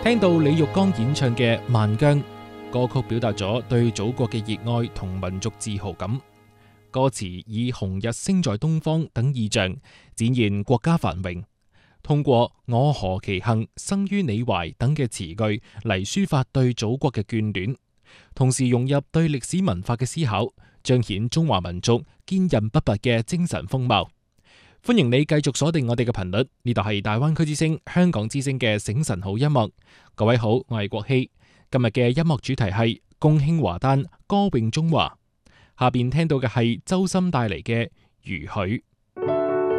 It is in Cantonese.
聽到李玉剛演唱嘅《萬疆》歌曲，表達咗對祖國嘅熱愛同民族自豪感。歌詞以紅日升在東方等意象，展現國家繁榮。通過我何其幸生於你懷等嘅詞句嚟抒發對祖國嘅眷戀，同時融入對歷史文化嘅思考，彰顯中華民族堅韌不拔嘅精神風貌。歡迎你繼續鎖定我哋嘅頻率，呢度係大灣區之聲、香港之聲嘅醒晨好音樂。各位好，我係國希。今日嘅音樂主題係共慶華誕，歌詠中華。下邊聽到嘅係周深帶嚟嘅《如許》。